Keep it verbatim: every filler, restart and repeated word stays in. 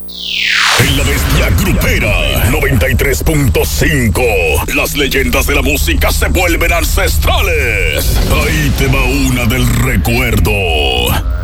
En la bestia grupera noventa y tres punto cinco, las leyendas de la música se vuelven ancestrales. Ahí te va una del recuerdo.